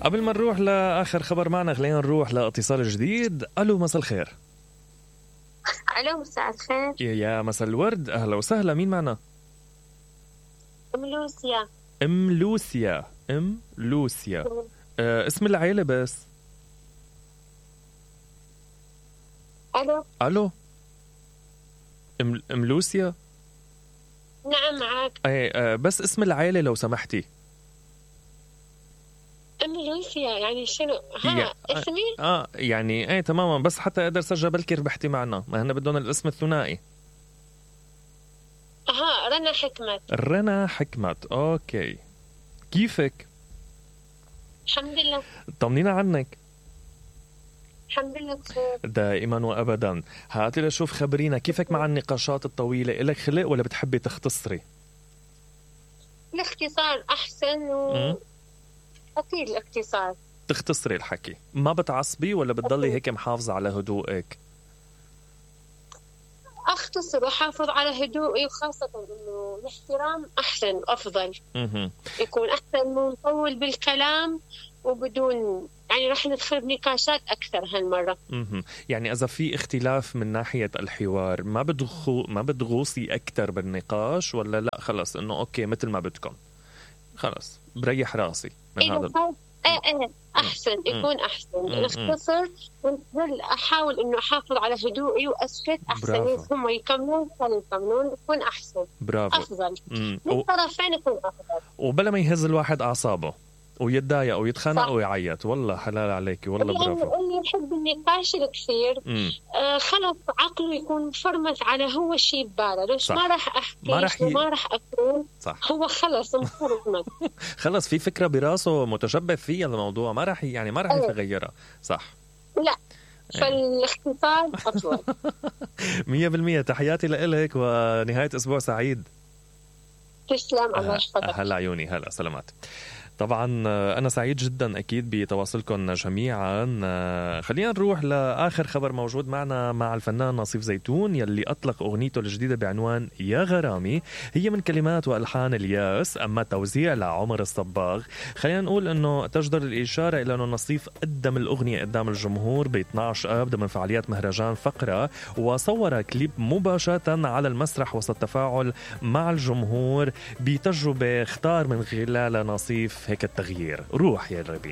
قبل ما نروح لآخر خبر معنا خلينا نروح لاتصال جديد. ألو مساء الخير. ألو مساء الخير. يا مساء الورد، أهلا وسهلا. مين معنا؟ أم لوسيا. أم لوسيا. أم لوسيا. اسم العائلة بس. ألو. ألو أم لوسيا. نعم معك. بس اسم العائلة لو سمحتي. أم لوسيا يعني شنو؟ اسمي؟ يعني تماما، بس حتى أقدر سجل بلكي ربحتي معنا، ما هن بدون الاسم الثنائي. رنا حكمت. رنا حكمت، أوكي. كيفك؟ الحمد لله. طمنينا عنك. الحمد لله بخير دائما وأبدا. هاتي لشوف، خبرينا كيفك مع النقاشات الطويلة؟ إلك خلق ولا بتحبي تختصري؟ الاختصار أحسن أكيد الاختصار. تختصري الحكي، ما بتعصبي ولا بتضلي هيك محافظة على هدوءك؟ أختصر وحافظ على هدوئي، وخاصة إنه الاحترام أحسن وأفضل. يكون أحسن من نطول بالكلام وبدون يعني رح ندخل بنقاشات أكثر هالمرة. يعني إذا في اختلاف من ناحية الحوار ما بتغوصي أكثر بالنقاش، ولا لا خلص إنه أوكي مثل ما بدكم خلص بريح راسي من هذا؟ أحسن يكون أحسن نختصر ونظل أحاول إنه أحافظ على هدوئي وأسكت أحسن. هم يكملون يكون أحسن. برافو. أفضل للطرفين يكون أفضل، وبلا ما يهز الواحد أعصابه ويتضايق ويتخانق ويعيط. والله حلال عليكي، والله برافو. اللي يحب النقاش الكثير خلص عقله يكون مفرمت على هو شيء بباله، ليش ما راح أحكي ما راح أكون صح. هو خلص مفرمت خلص في فكرة براسه متشبث فيها الموضوع، ما راح يتغيرها. صح. لا فالاختصار أفضل. 100%. تحياتي لإلك ونهاية أسبوع سعيد. تسلم، الله يحفظك. هلا عيوني، هلا سلامات. طبعا أنا سعيد جدا أكيد بتواصلكم جميعا. خلينا نروح لآخر خبر موجود معنا مع الفنان نصيف زيتون، يلي أطلق أغنيته الجديدة بعنوان يا غرامي. هي من كلمات وألحان الياس، أما توزيع لعمر الصباغ. خلينا نقول أنه تجدر الإشارة إلى أنه نصيف قدم الأغنية قدام الجمهور ب 12 آب ضمن فعاليات مهرجان فقرة، وصور كليب مباشرة على المسرح وسط تفاعل مع الجمهور بتجربة اختار من خلال نصيف هيك التغيير. روح يا ربي.